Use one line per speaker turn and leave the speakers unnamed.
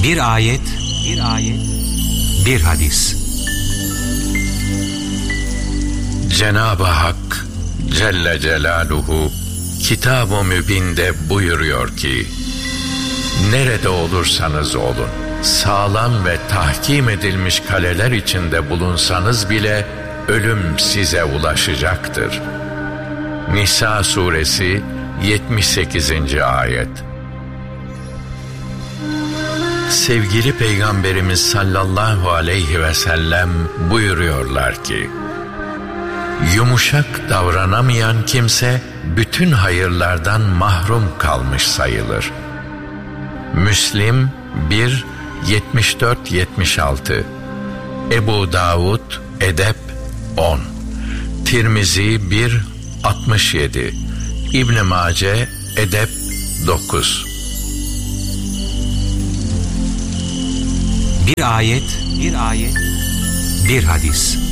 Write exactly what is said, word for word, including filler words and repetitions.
Bir ayet, bir ayet, bir hadis.
Cenab-ı Hak Celle Celaluhu Kitab-ı Mübin'de buyuruyor ki, nerede olursanız olun, sağlam ve tahkim edilmiş kaleler içinde bulunsanız bile ölüm size ulaşacaktır. Nisa suresi yetmiş sekizinci ayet. Sevgili Peygamberimiz sallallahu aleyhi ve sellem buyuruyorlar ki, yumuşak davranamayan kimse bütün hayırlardan mahrum kalmış sayılır. Müslim bir yetmiş dört yetmiş altı, Ebu Davud Edep on, Tirmizi bir altmış yedi, İbn Mace Edep dokuz.
Bir ayet, bir ayet, bir hadis.